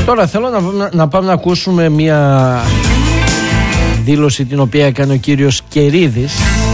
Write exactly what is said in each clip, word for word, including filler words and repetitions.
Τώρα θέλω να, να πάμε να ακούσουμε μια δήλωση την οποία έκανε ο κύριος Κερίδης,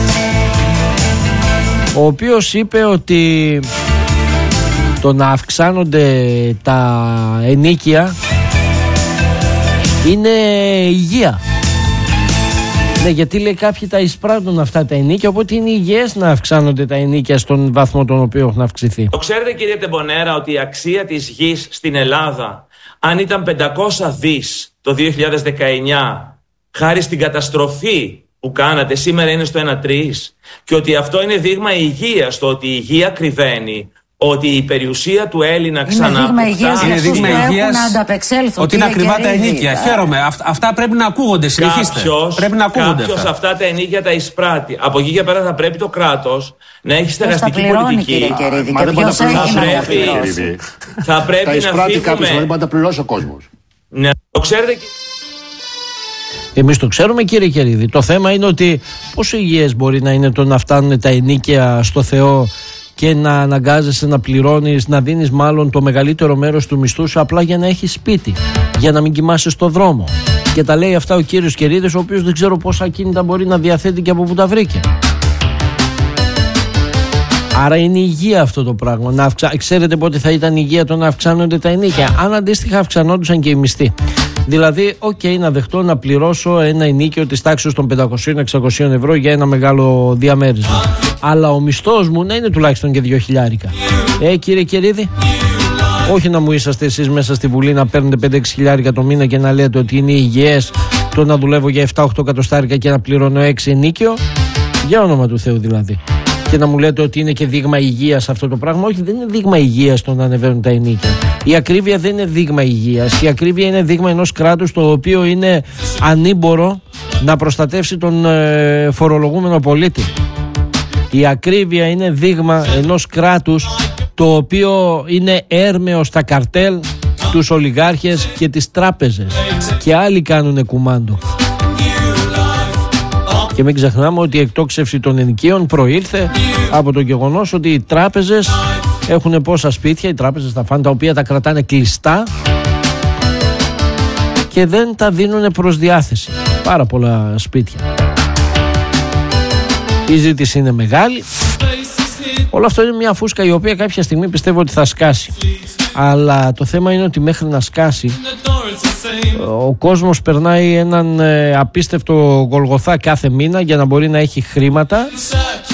ο οποίος είπε ότι το να αυξάνονται τα ενοίκια είναι υγεία. Ναι, γιατί λέει κάποιοι τα εισπράττουν αυτά τα ενοίκια, οπότε είναι υγιές να αυξάνονται τα ενοίκια στον βαθμό τον οποίο έχουν αυξηθεί. Το ξέρετε, κύριε Τεμπονέρα, ότι η αξία της γης στην Ελλάδα, αν ήταν πεντακόσια δις το δύο χιλιάδες δεκαεννιά, χάρη στην καταστροφή που κάνατε, σήμερα είναι στο ένα τρεις, και ότι αυτό είναι δείγμα υγείας, το ότι η υγεία κρυβαίνει, ότι η περιουσία του Έλληνα ξανααποκτά. Είναι δείγμα υγείας ότι είναι ακριβά τα ενοίκια. Χαίρομαι. Αυτά, αυτά πρέπει να ακούγονται. Συνεχίστε. Κάποιος, πρέπει να ακούγονται κάποιος αυτά. αυτά τα ενοίκια τα εισπράττει. Από εκεί και πέρα θα πρέπει το κράτος να έχει στεγαστική πολιτική. Μα δεν μπορεί να πληρώσει. Θα πρέπει τα εισπράττει κάποιος, να δεν μπορεί να πληρώσει ο κόσμος. Ναι, το ξέρετε. Εμείς το ξέρουμε, κύριε Κερίδη. Το θέμα είναι ότι πόσο υγιές μπορεί να είναι το να φτάνουν τα ενοίκια στο Θεό και να αναγκάζεσαι να πληρώνεις, να δίνεις μάλλον το μεγαλύτερο μέρος του μισθού σου απλά για να έχεις σπίτι, για να μην κοιμάσαι στο δρόμο. Και τα λέει αυτά ο κύριος Κερίδης, ο οποίος δεν ξέρω πόσα ακίνητα μπορεί να διαθέτει και από πού τα βρήκε. Άρα είναι υγεία αυτό το πράγμα. Να αυξα... Ξέρετε πότε θα ήταν υγεία το να αυξάνονται τα ενοίκια? Αν αντίστοιχα αυξανόντουσαν και οι μισθοί. Δηλαδή, οκ, okay, να δεχτώ να πληρώσω ένα ενοίκιο της τάξης των πεντακόσια με εξακόσια ευρώ για ένα μεγάλο διαμέρισμα. Αλλά ο μισθός μου να είναι τουλάχιστον και δύο χιλιάρικα. Ε, κύριε Κερίδη, όχι να μου είσαστε εσείς μέσα στη Βουλή να παίρνετε πέντε έξι χιλιάρικα το μήνα και να λέτε ότι είναι υγιές το να δουλεύω για επτά οκτώ εκατοστάρικα και να πληρώνω έξι ενίκιο. Για όνομα του Θεού δηλαδή. Και να μου λέτε ότι είναι και δείγμα υγείας αυτό το πράγμα. Όχι, δεν είναι δείγμα υγείας το να ανεβαίνουν τα ενίκια. Η ακρίβεια δεν είναι δείγμα υγείας. Η ακρίβεια είναι δείγμα ενός κράτους το οποίο είναι ανήμπορο να προστατεύσει τον ε, φορολογούμενο πολίτη. Η ακρίβεια είναι δείγμα ενός κράτους το οποίο είναι έρμεο στα καρτέλ, τους ολιγάρχες και τις τράπεζες. Και άλλοι κάνουν κουμάντο. Και μην ξεχνάμε ότι η εκτόξευση των ενοικίων προήλθε από το γεγονός ότι οι τράπεζες έχουν πόσα σπίτια, οι τράπεζες τα φάνε, τα οποία τα κρατάνε κλειστά και δεν τα δίνουν προς διάθεση. Πάρα πολλά σπίτια. Η ζήτηση είναι μεγάλη. Όλο αυτό είναι μια φούσκα η οποία κάποια στιγμή πιστεύω ότι θα σκάσει. Αλλά το θέμα είναι ότι μέχρι να σκάσει ο κόσμος περνάει έναν ε, απίστευτο γολγοθά κάθε μήνα για να μπορεί να έχει χρήματα